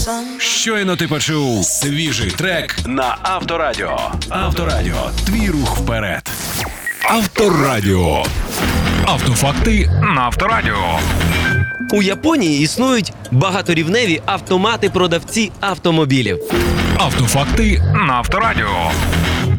Щойно ти почув свіжий трек на Авторадіо. Авторадіо. Твій рух вперед. Авторадіо. Автофакти на Авторадіо. У Японії існують багаторівневі автомати-продавці автомобілів. Автофакти на Авторадіо.